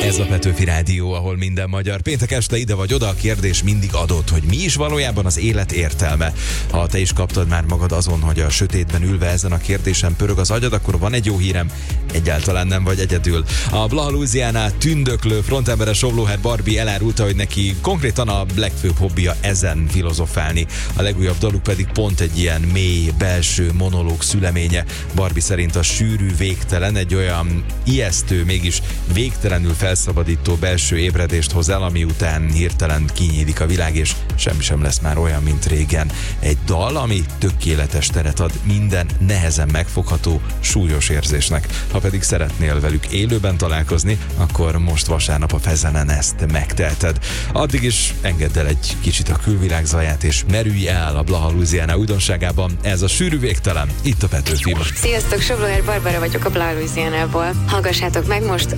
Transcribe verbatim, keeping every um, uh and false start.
Ez a Petőfi Rádió, ahol minden magyar. Péntek este ide vagy oda, a kérdés mindig adott, hogy mi is valójában az élet értelme. Ha te is kaptad már magad azon, hogy a sötétben ülve ezen a kérdésen pörög az agyad, akkor van egy jó hírem, egyáltalán nem vagy egyedül. A Blaha Louisiana tündöklő frontembere Soblóher Barbie elárulta, hogy neki konkrétan a legfőbb hobbija ezen filozofálni. A legújabb daluk pedig pont egy ilyen mély, belső monológ szüleménye. Barbie szerint a sűrű, végtelen, egy olyan ijesztő, mégis végtelenül felszabadító belső ébredést hoz el, ami után hirtelen kinyílik a világ, és semmi sem lesz már olyan, mint régen. Egy dal, ami tökéletes teret ad minden nehezen megfogható, súlyos érzésnek. Ha pedig szeretnél velük élőben találkozni, akkor most vasárnap a Fezenen ezt megteheted. Addig is engedd el egy kicsit a külvilág zaját, és merülj el a Blaha Louisiana újdonságában. Ez a sűrű végtelen, itt a Petőfi. Sziasztok, Soblóher Barbara vagyok a Blaha Louisianából. Hallgassátok meg most